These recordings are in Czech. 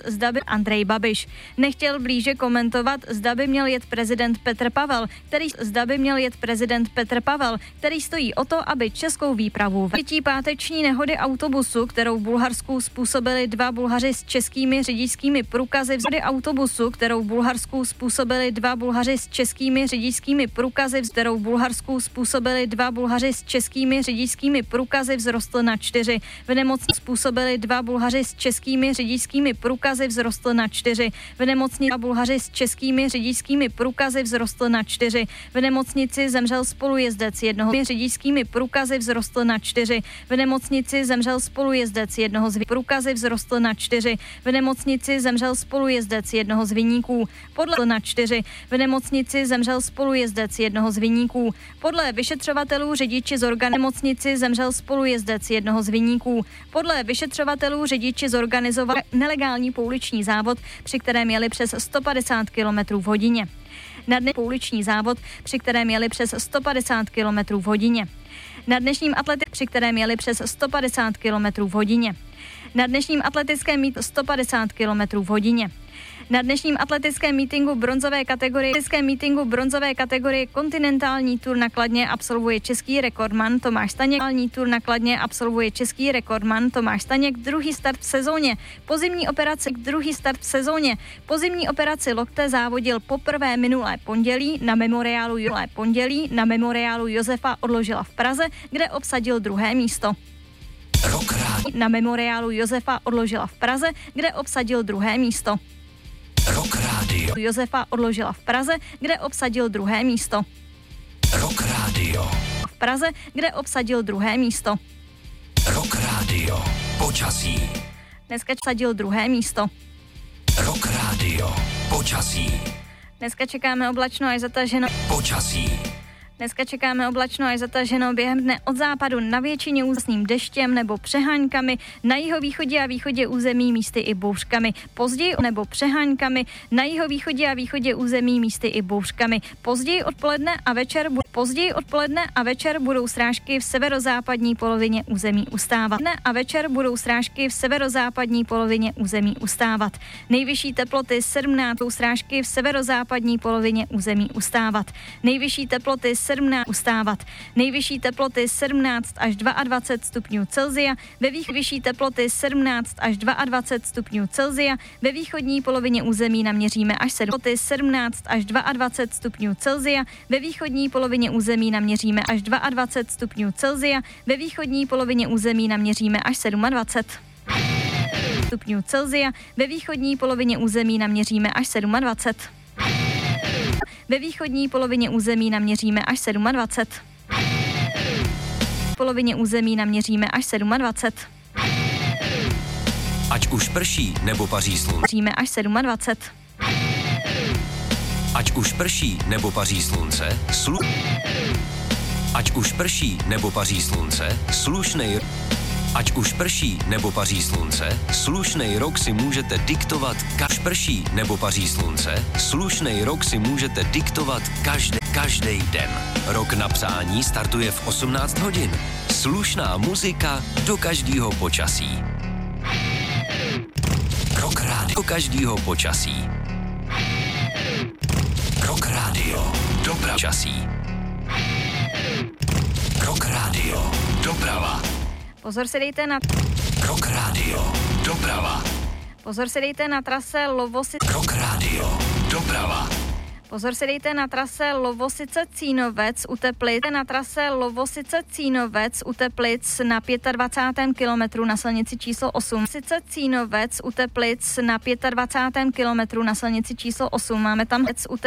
zda by Andrej Babiš. Nechtěl blíže komentovat, zda by měl jet prezident Petr Pavel, který stojí o to, aby českou výpravu páteční nehody autobusu, kterou v Bulharsku způsobili dva Bulhaři s českými řidičskými průkazy vzrostl na 4. V nemocnici způsobili dva Bulhaři s českými řidičskými průkazy vzrostl na 4. V nemocnici Bulhaři s českými řidičskými průkazy vzrostl na 4. V nemocnici zemřel spolujezdec jednoho s řidičskými průkazy vzrostl na 4. V nemocnici zemřel spolujezdec jednoho z průkazy vzrostl na 4. V nemocnici zemřel spolujezdec jednoho z viníků. Podle vyšetřovatelů řidiči zorganizovali nelegální pouliční závod, při kterém jeli přes 150 km v hodině. Na dnešním atletickém mítinku bronzové kategorie kontinentální tur na Kladně absolvuje český rekordman Tomáš Staněk druhý start v sezóně. Pozimní operaci lokte závodil poprvé minulé pondělí na memoriálu Josefa Odložila v Praze, kde obsadil druhé místo. Rock Radio. Počasí. Dneska obsadil druhé místo. Rock Radio. Počasí. Dneska čekáme oblačno až zataženo. Během dne od západu na většině území deštěm nebo přeháňkami, na jihovýchodě a východě území místy i bouřkami. Později odpoledne a večer budou srážky v severozápadní polovině území ustávat. Nejvyšší teploty 17 srážky v severozápadní polovině území ustávat. Nejvyšší teploty 17 až 22 stupňů Celsia, ve východní polovině území naměříme až 17 až 22 stupňů Celsia, ve východní polovině území naměříme až 27. stupňů Celsia, ve východní polovině území naměříme až 27. Ve východní polovině území naměříme až 27. Ať už prší nebo paří slunce. Ať už prší nebo paří slunce, slušnej rok si můžete diktovat každý den. Rok na psání startuje v 18 hodin. Slušná muzika do každého počasí. Rock Radio. Do každého počasí. Rock Radio. Dobrá časí. Rock Radio. Doprava. Pozor si dejte na Rock Radio. Doprava. Pozor si dejte na trase Rock Radio. Doprava. Pozor si dejte na trase Lovosice-Cínovec u Teplic na 25. kilometru na silnici číslo 8. Máme tam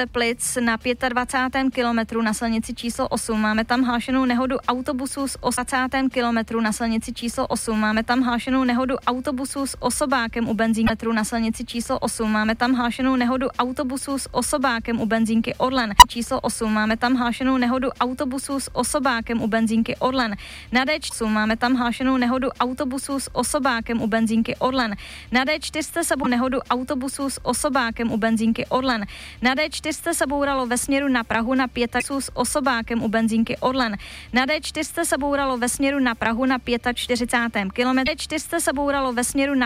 Máme tam hlášenou nehodu autobusu s 20. kilometru na silnici číslo 8. Máme tam hlášenou nehodu autobusu s osobákem u benzínmetru na silnici číslo 8. Máme tam hlášenou nehodu autobusu s osobákem u benzínky Orlen. Číslo 8. Máme tam hlášenou nehodu autobusu s osobákem u benzínky Orlen. Na D8 máme tam hlášenou nehodu autobusu s osobákem u benzínky Orlen. Na D4 se nehodu autobusu s osobákem u benzínky Orlen. Na D4 se bouralo ve směru na Prahu na 5 s osobákem u benzínky Orlen. Na D4 se bouralo ve směru na Prahu na 45. kilometru. D4 se bouralo ve směru na